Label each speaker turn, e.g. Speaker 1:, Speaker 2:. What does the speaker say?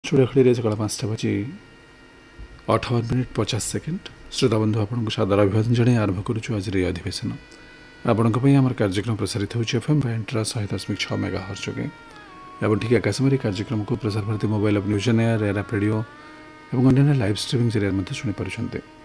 Speaker 1: चूड़ाखड़ी सका 5टा बजी 58 minute 50 second श्रोताबंधु आपको सादर अभिवादन जन आरंभ करुचु आज अधिवेशन आपण आम कार्यक्रम प्रसारित होची एफएम बैंड्रा 100.6 मेगाहर्ट्ज जोगे एवं ठीक आकाशमारी कार्यक्रम को Prasar Bharati mobile news air air radio और अन्य लाइव स्ट्रीमिंग जरिए शुणी पार्टी।